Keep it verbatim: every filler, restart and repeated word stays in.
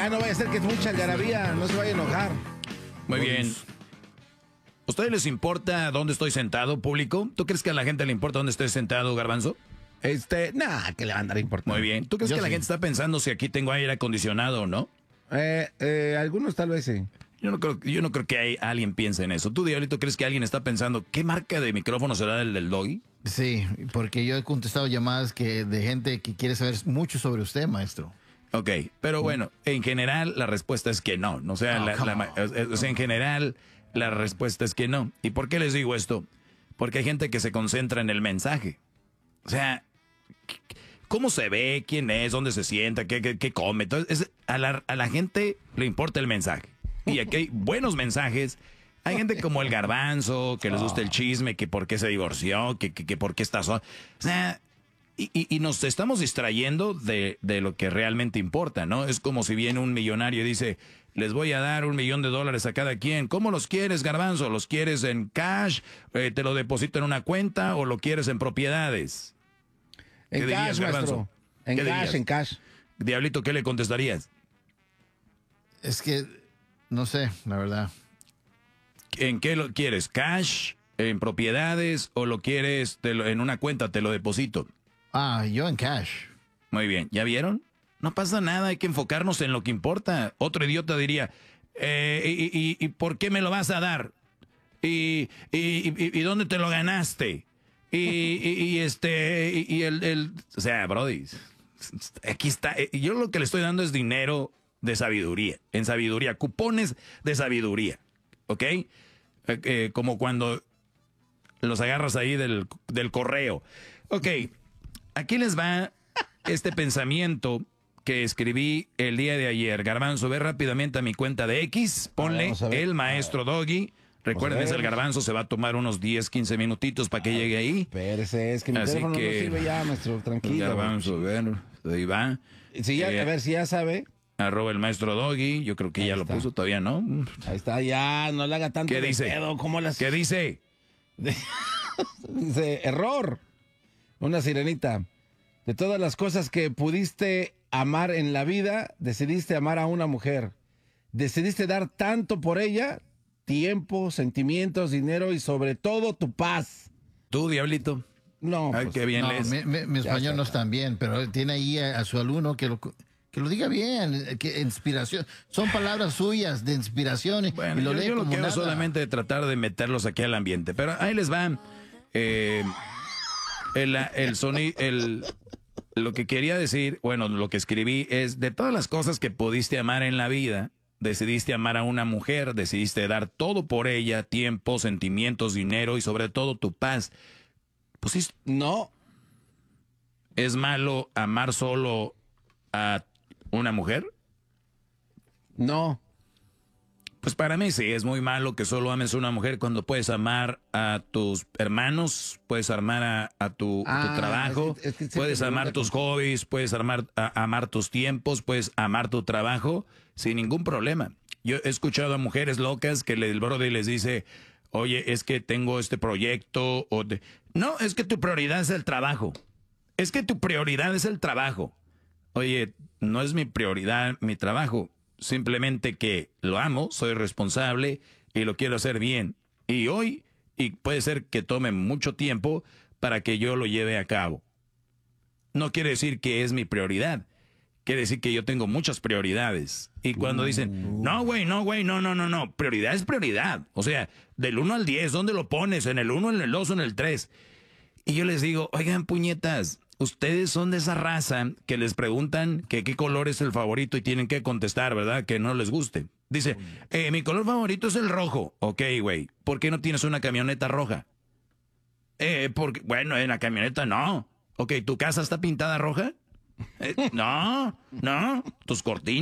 Ya no vaya a ser que es mucha algarabía, no se vaya a enojar. Muy bien. ¿A ustedes les importa dónde estoy sentado, público? ¿Tú crees que a la gente le importa dónde estoy sentado, Garbanzo? Este, nada, que le va a andar importando. Muy bien. ¿Tú crees Yo que la sí. gente está pensando si aquí tengo aire acondicionado o no? Eh, eh, algunos tal vez sí. Yo no creo, yo no creo que hay, alguien piense en eso. ¿Tú, Diablito, crees que alguien está pensando qué marca de micrófono será el del Doggy? Sí, porque yo he contestado llamadas que de gente que quiere saber mucho sobre usted, maestro. Ok, pero bueno, en general la respuesta es que no. O sea, Oh, la- come la- on. o sea, en general la respuesta es que no. ¿Y por qué les digo esto? Porque hay gente que se concentra en el mensaje. O sea, ¿cómo se ve? ¿Quién es? ¿Dónde se sienta? ¿Qué, qué, qué come? Entonces, es- a, la, a la gente le importa el mensaje. Y aquí hay buenos mensajes. Hay gente como el Garbanzo, que les gusta el chisme, que por qué se divorció, que, que, que por qué está sola. O sea, y, y, y nos estamos distrayendo de, de lo que realmente importa, ¿no? Es como si viene un millonario y dice, les voy a dar un millón de dólares a cada quien. ¿Cómo los quieres, Garbanzo? ¿Los quieres en cash? Eh, ¿Te lo deposito en una cuenta o lo quieres en propiedades? En ¿Qué cash, dirías, Garbanzo? maestro. En ¿Qué cash, dirías? en cash. Diablito, ¿qué le contestarías? Es que, no sé, la verdad. ¿En qué lo quieres? ¿Cash? ¿En propiedades? ¿O lo quieres te lo- en una cuenta? Te lo deposito. Ah, yo en cash. Muy bien. ¿Ya vieron? No pasa nada. Hay que enfocarnos en lo que importa. Otro idiota diría, eh, y, y- y por qué me lo vas a dar? ¿Y, y, y- y dónde te lo ganaste? Y, y- y este, y, y el, el... O sea, brody, aquí está. eh, Yo lo que le estoy dando es dinero de sabiduría. En sabiduría. Cupones de sabiduría. ¿Ok? Eh, eh, como cuando los agarras ahí del, del correo. Ok, aquí les va este pensamiento que escribí el día de ayer. Garbanzo, ve rápidamente a mi cuenta de X, ponle vamos a ver. el maestro Doggy. Recuerden, ver. es el Garbanzo, se va a tomar unos diez, quince minutitos para que llegue ahí. Espérese, es que mi Así teléfono que- no sirve ya, maestro, El tranquilo. Garbanzo, ver, ahí va. Si ya, Eh, a ver si ya sabe. Arroba el maestro Doggy, yo creo que Ahí ya lo está. puso, todavía no. Ahí está, ya, no le haga tanto ¿Qué de dice? pedo, ¿cómo las... ¿Qué dice? Dice, error. Una sirenita. De todas las cosas que pudiste amar en la vida, decidiste amar a una mujer. Decidiste dar tanto por ella, tiempo, sentimientos, dinero y sobre todo tu paz. Tú, Diablito. No, Ay, pues, qué bien No, lees. mi, mi- mi Ya español está. no es tan bien, pero tiene ahí a, a su alumno que lo, que lo diga bien, que inspiración. Son palabras suyas de inspiración y, Bueno, y lo yo, lee yo lo como que hago nada. es solamente tratar de meterlos aquí al ambiente. Pero ahí les va. Eh, el, el sonido, el, lo que quería decir, bueno, lo que escribí es de todas las cosas que pudiste amar en la vida, decidiste amar a una mujer, decidiste dar todo por ella, tiempo, sentimientos, dinero y sobre todo tu paz. Pues sí, no, ¿es malo amar solo a una mujer? no. Pues para mí sí, es muy malo que solo ames a una mujer cuando puedes amar a tus hermanos, puedes amar a, a tu, a tu Ah, trabajo, es que- es que siempre puedes me amar gusta tus con- hobbies, puedes amar, a- amar tus tiempos, puedes amar tu trabajo sin ningún problema. Yo he escuchado a mujeres locas que le- el brother les dice, oye, es que tengo este proyecto. O de... No, es que tu prioridad es el trabajo. Es que tu prioridad es el trabajo. Oye, no es mi prioridad mi trabajo. Simplemente que lo amo, soy responsable y lo quiero hacer bien. Y hoy, y puede ser que tome mucho tiempo para que yo lo lleve a cabo. No quiere decir que es mi prioridad. Quiere decir que yo tengo muchas prioridades. Y cuando dicen, no, güey, no, güey, no, no, no, no. Prioridad es prioridad. O sea, del uno al diez, ¿dónde lo pones? ¿En el uno, en el dos o en el tres? Y yo les digo, oigan, puñetas, ustedes son de esa raza que les preguntan que qué color es el favorito y tienen que contestar, ¿verdad? Que no les guste. Dice, eh, mi color favorito es el rojo. Ok, güey, ¿por qué no tienes una camioneta roja? Eh, porque, bueno, en la camioneta no. Ok, ¿tu casa está pintada roja? Eh, no, no, tus cortinas.